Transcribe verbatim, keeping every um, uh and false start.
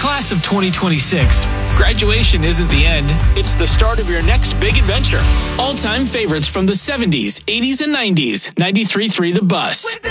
Class of twenty twenty-six, graduation isn't the end. It's the start of your next big adventure. All-time favorites from the seventies, eighties, and nineties. ninety-three point three The Bus.